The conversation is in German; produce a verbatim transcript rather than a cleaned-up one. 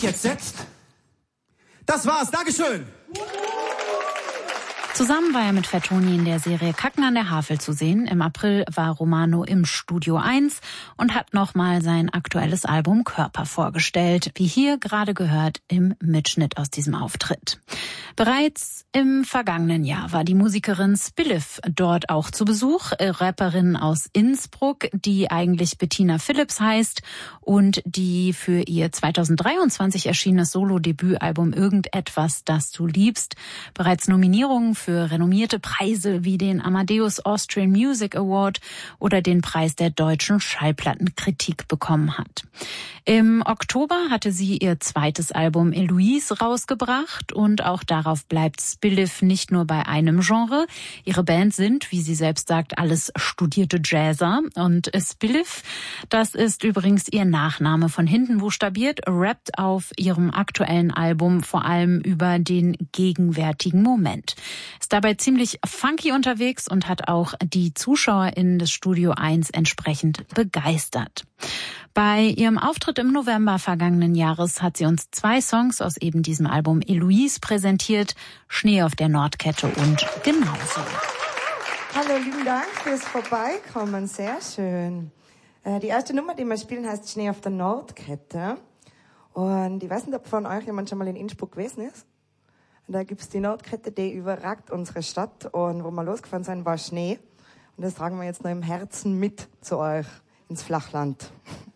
sich jetzt setzt. Das war's, Dankeschön. Zusammen war er mit Fertoni in der Serie Kacken an der Havel zu sehen. Im April war Romano im Studio eins und hat nochmal sein aktuelles Album Körper vorgestellt, wie hier gerade gehört im Mitschnitt aus diesem Auftritt. Bereits im vergangenen Jahr war die Musikerin Spilliff dort auch zu Besuch, Rapperin aus Innsbruck, die eigentlich Bettina Phillips heißt und die für ihr zweitausenddreiundzwanzig erschienenes Solo-Debütalbum Irgendetwas, das du liebst bereits Nominierungen für renommierte Preise wie den Amadeus Austrian Music Award oder den Preis der deutschen Schallplattenkritik bekommen hat. Im Oktober hatte sie ihr zweites Album Eloise rausgebracht und auch darauf bleibt Spilliff nicht nur bei einem Genre. Ihre Band sind, wie sie selbst sagt, alles studierte Jazzer und Spilliff, das ist übrigens ihr Nachname, von hinten buchstabiert, rappt auf ihrem aktuellen Album vor allem über den gegenwärtigen Moment. Ist dabei ziemlich funky unterwegs und hat auch die ZuschauerInnen des Studio eins entsprechend begeistert. Bei ihrem Auftritt im November vergangenen Jahres hat sie uns zwei Songs aus eben diesem Album Eloise präsentiert, Schnee auf der Nordkette und Genauso. Hallo, lieben Dank fürs Vorbeikommen, sehr schön. Die erste Nummer, die wir spielen, heißt Schnee auf der Nordkette. Und ich weiß nicht, ob von euch jemand schon mal in Innsbruck gewesen ist. Da gibt's die Nordkette, die überragt unsere Stadt. Und wo wir losgefahren sind, war Schnee. Und das tragen wir jetzt noch im Herzen mit zu euch ins Flachland.